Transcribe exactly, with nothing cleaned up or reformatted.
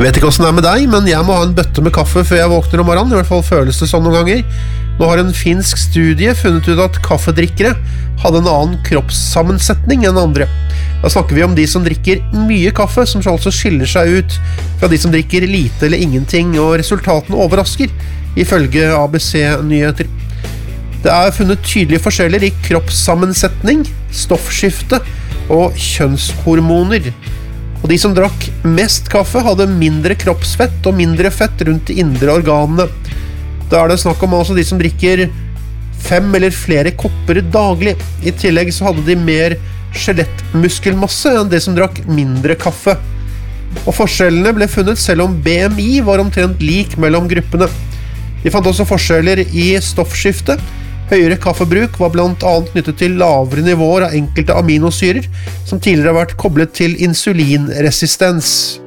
Vet ikke hvordan det er med deg, men jeg må ha en bøtte med kaffe før jeg våkner om morgenen, i hvert fall føles det sånn noen ganger. Nå har en finsk studie funnet ut at kaffedrikkere hadde en annen kroppssammensetning enn andre. Da snakker vi om de som drikker mye kaffe, som altså skiller seg ut fra de som drikker lite eller ingenting, og resultatene overrasker, ifølge A B C-nyheter. Det er funnet tydelige forskjeller i kroppssammensetning, stoffskifte og kjønnshormoner. Og de som drakk mest kaffe hadde mindre kroppsfett og mindre fett rundt de indre organene. Da er det snakk om altså de som drikker fem eller flere kopper daglig. I tillegg så hadde de mer skjelettmuskelmasse enn de som drakk mindre kaffe. Og forskjellene ble funnet selv om B M I var omtrent lik mellom gruppene. De fant også forskjeller i stoffskifte. Høyere kaffebruk var blant annet knyttet til lavere nivåer av enkelte aminosyrer, som tidligere har vært koblet til insulinresistens.